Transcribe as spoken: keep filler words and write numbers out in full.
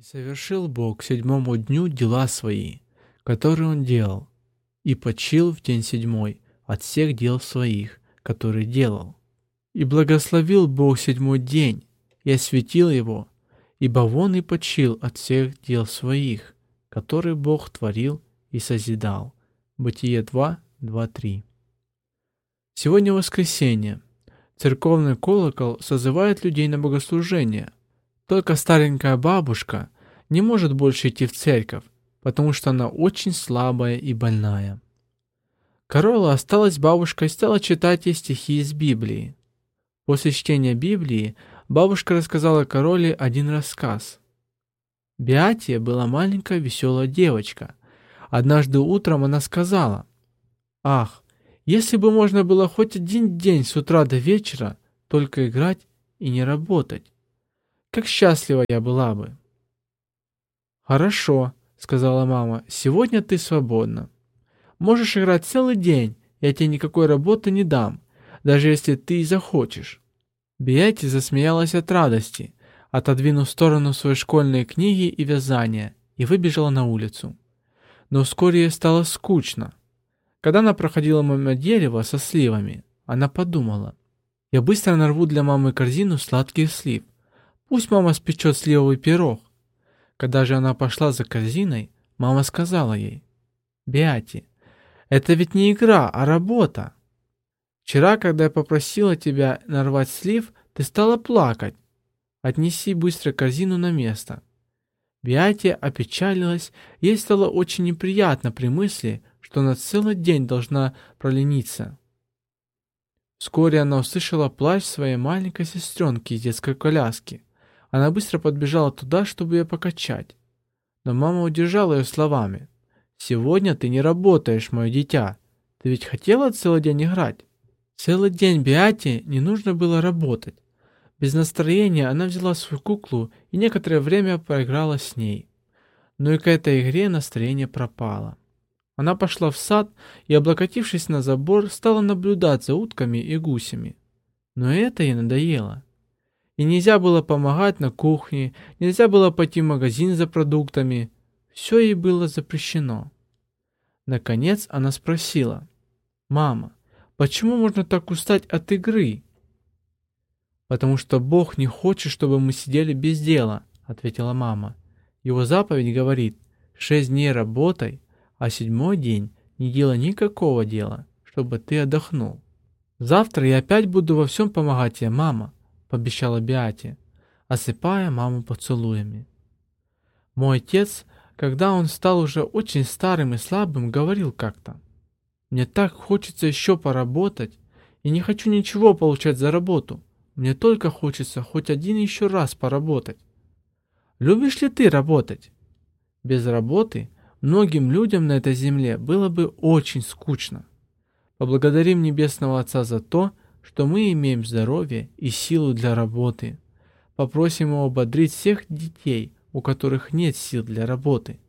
совершил Бог к седьмому дню дела свои, которые Он делал, и почил в день седьмой от всех дел своих, которые делал. И благословил Бог седьмой день, и осветил его, ибо Он и почил от всех дел своих, которые Бог творил и созидал. Бытие два, два, три. Сегодня воскресенье. Церковный колокол созывает людей на богослужение. Только старенькая бабушка не может больше идти в церковь, потому что она очень слабая и больная. Карола осталась бабушкой и стала читать ей стихи из Библии. После чтения Библии бабушка рассказала Кароле один рассказ. Беатия была маленькая веселая девочка. Однажды утром она сказала: «Ах, если бы можно было хоть один день с утра до вечера только играть и не работать, как счастлива я была бы!» «Хорошо», — сказала мама, — «сегодня ты свободна. Можешь играть целый день, я тебе никакой работы не дам, даже если ты и захочешь». Беати засмеялась от радости, отодвинув в сторону свои школьные книги и вязания, и выбежала на улицу. Но вскоре ей стало скучно. Когда она проходила мимо дерева со сливами, она подумала: «Я быстро нарву для мамы корзину сладких слив. Пусть мама спечет сливовый пирог». Когда же она пошла за корзиной, мама сказала ей: «Беати, это ведь не игра, а работа. Вчера, когда я попросила тебя нарвать слив, ты стала плакать. Отнеси быстро корзину на место». Беати опечалилась, ей стало очень неприятно при мысли, что она целый день должна пролениться. Вскоре она услышала плач своей маленькой сестренки из детской коляски. Она быстро подбежала туда, чтобы ее покачать. Но мама удержала ее словами: «Сегодня ты не работаешь, мое дитя. Ты ведь хотела целый день играть». Целый день Беати не нужно было работать. Без настроения она взяла свою куклу и некоторое время поиграла с ней. Но и к этой игре настроение пропало. Она пошла в сад и, облокотившись на забор, стала наблюдать за утками и гусями. Но это ей надоело. И нельзя было помогать на кухне, нельзя было пойти в магазин за продуктами. Все ей было запрещено. Наконец она спросила: «Мама, почему можно так устать от игры?» «Потому что Бог не хочет, чтобы мы сидели без дела», — ответила мама. «Его заповедь говорит: шесть дней работай, а седьмой день не делай никакого дела, чтобы ты отдохнул». «Завтра я опять буду во всем помогать тебе, мама», — пообещала Беати, осыпая маму поцелуями. Мой отец, когда он стал уже очень старым и слабым, говорил как-то: «Мне так хочется еще поработать, и не хочу ничего получать за работу. Мне только хочется хоть один еще раз поработать». Любишь ли ты работать? Без работы многим людям на этой земле было бы очень скучно. Поблагодарим Небесного Отца за то, что мы имеем здоровье и силу для работы. Попросим Его ободрить всех детей, у которых нет сил для работы.